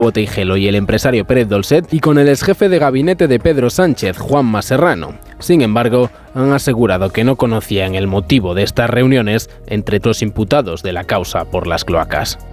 Teijelo y el empresario Pérez Dolcet y con el exjefe de gabinete de Pedro Sánchez, Juanma Serrano. Sin embargo, han asegurado que no conocían el motivo de estas reuniones entre los imputados de la causa por las cloacas.